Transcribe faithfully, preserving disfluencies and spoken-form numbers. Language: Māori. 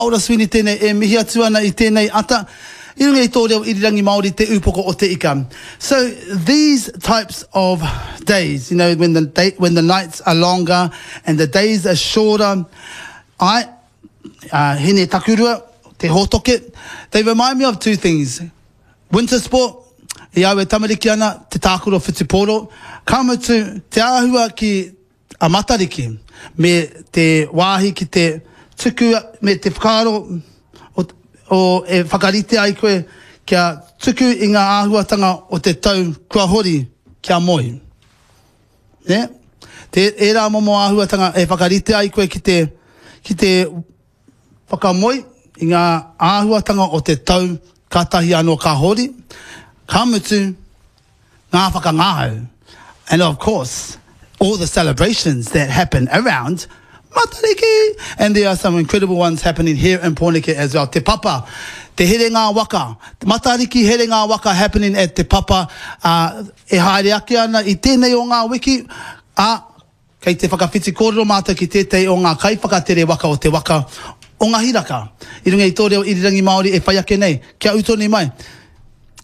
Ora swini tēnei e mihi atu ana I tēnei ata. I runga I tō reo irirangi Māori te upoko o te ika. So these types of days, you know, when the day, when the nights are longer and the days are shorter, I, uh, hine takurua, te hotoke, they remind me of two things. Winter sport, I awe tamariki ana, te tākuro whitiporo, kamutu, te āhua ki a matariki, me te wāhi ki te tuku, me te whakaro, o, o e whakarite ai koe, kia tuku I ngā āhuatanga o te tau kua hori kia moi. Yeah? Te e rā momo āhuatanga e whakarite ai koe ki te, ki te whakamoi I ngā āhuatanga o te tau katahi anō ka hori, ka mutu, ngā whakangāhau. And of course, all the celebrations that happen around Matariki. And there are some incredible ones happening here in Pōneke as well. Te Papa, te here ngā waka. Te Matariki here ngā waka happening at Te Papa. Uh, e haere ake ana I tēnei o ngā wiki. A, kei te whakawhiti kōrero mātou ki tētei o ngā kai whakatere waka o te waka o ngā hiraka. I runga I tō reo irirangi Māori e whai ake nei. Kia utoni mai.